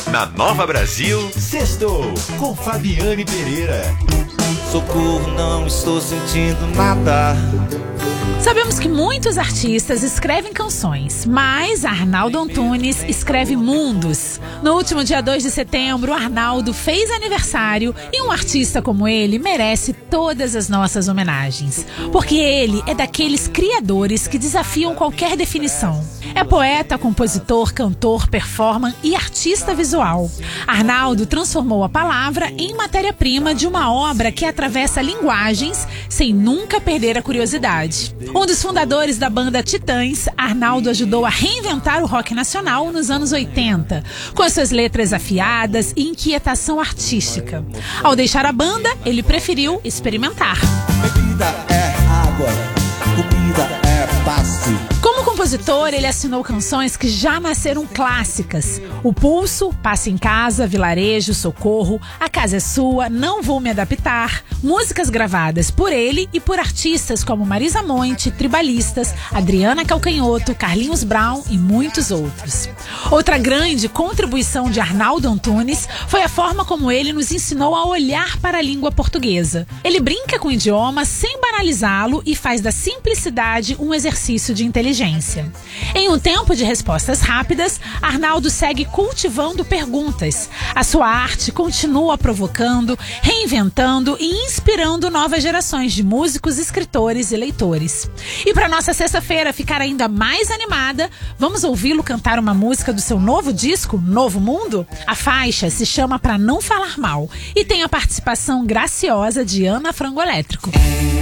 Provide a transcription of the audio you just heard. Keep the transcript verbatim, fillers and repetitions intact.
Na Nova Brasil, Sextou com Fabiane Pereira. Socorro, não estou sentindo nada. Sabemos que muitos artistas escrevem canções, mas Arnaldo Antunes escreve mundos. No último dia dois de setembro, Arnaldo fez aniversário e um artista como ele merece todas as nossas homenagens. Porque ele é daqueles criadores que desafiam qualquer definição. É poeta, compositor, cantor, performer e artista visual. Arnaldo transformou a palavra em matéria-prima de uma obra que atravessa linguagens sem nunca perder a curiosidade. Um dos fundadores da banda Titãs, Arnaldo ajudou a reinventar o rock nacional nos anos oitenta, com as suas letras afiadas e inquietação artística. Ao deixar a banda, ele preferiu experimentar. Bebida é água, comida é pasto. Como compositor, ele assinou canções que já nasceram clássicas. O Pulso, Passa em Casa, Vilarejo, Socorro, A Casa é Sua, Não Vou Me Adaptar. Músicas gravadas por ele e por artistas como Marisa Monte, Tribalistas, Adriana Calcanhoto, Carlinhos Brown e muitos outros. Outra grande contribuição de Arnaldo Antunes foi a forma como ele nos ensinou a olhar para a língua portuguesa. Ele brinca com o idioma sem banalizá-lo e faz da simplicidade um exercício de inteligência. Em um tempo de respostas rápidas, Arnaldo segue cultivando perguntas. A sua arte continua provocando, reinventando e inspirando novas gerações de músicos, escritores e leitores. E para nossa sexta-feira ficar ainda mais animada, vamos ouvi-lo cantar uma música do seu novo disco, Novo Mundo? A faixa se chama Pra Não Falar Mal e tem a participação graciosa de Ana Frango Elétrico.